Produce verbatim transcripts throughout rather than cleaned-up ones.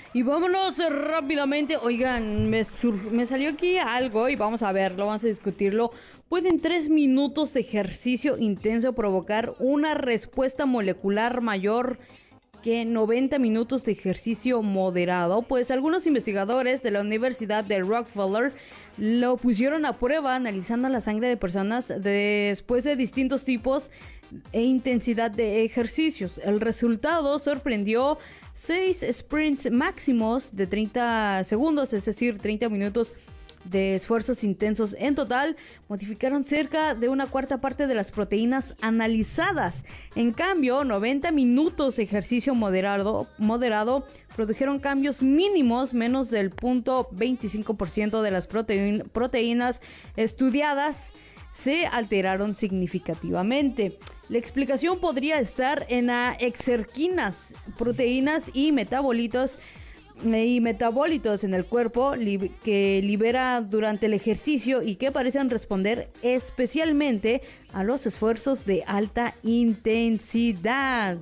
Y vámonos rápidamente. Oigan, me, sur- me salió aquí algo y vamos a verlo, vamos a discutirlo. ¿Pueden tres minutos de ejercicio intenso provocar una respuesta molecular mayor que noventa minutos de ejercicio moderado? Pues algunos investigadores de la Universidad de Rockefeller lo pusieron a prueba analizando la sangre de personas después de distintos tipos e intensidad de ejercicios. El resultado sorprendió: seis sprints máximos de treinta segundos, es decir, treinta minutos de esfuerzos intensos en total, modificaron cerca de una cuarta parte de las proteínas analizadas. En cambio, noventa minutos de ejercicio moderado, moderado produjeron cambios mínimos, menos del cero punto veinticinco por ciento de las proteín, proteínas estudiadas se alteraron significativamente. La explicación podría estar en las exerquinas, proteínas y metabolitos y metabolitos en el cuerpo li- que libera durante el ejercicio y que parecen responder especialmente a los esfuerzos de alta intensidad.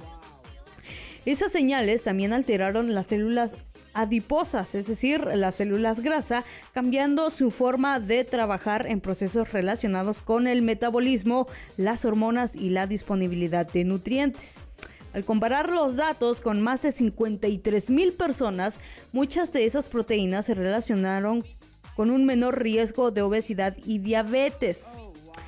Esas señales también alteraron las células adiposas, es decir, las células grasa, cambiando su forma de trabajar en procesos relacionados con el metabolismo, las hormonas y la disponibilidad de nutrientes. Al comparar los datos con más de cincuenta y tres mil personas, muchas de esas proteínas se relacionaron con un menor riesgo de obesidad y diabetes.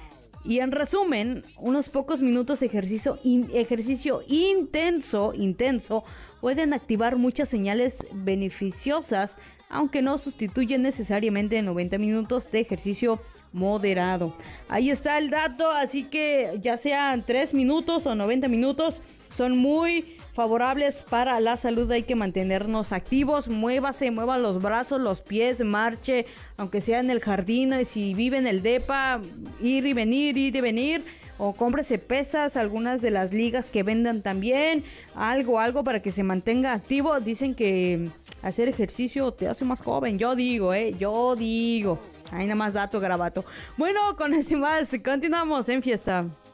Y en resumen, unos pocos minutos de ejercicio, in, ejercicio intenso, intenso pueden activar muchas señales beneficiosas, aunque no sustituyen necesariamente noventa minutos de ejercicio moderado. Ahí está el dato, así que ya sean tres minutos o noventa minutos, son muy favorables para la salud. Hay que mantenernos activos, muévase, mueva los brazos, los pies, marche, aunque sea en el jardín, y si vive en el depa, ir y venir, ir y venir, o cómprese pesas, algunas de las ligas que vendan también, algo, algo para que se mantenga activo. Dicen que hacer ejercicio te hace más joven, yo digo, eh, yo digo. Ahí nada más dato, garabato. Bueno, con eso y más, continuamos en fiesta.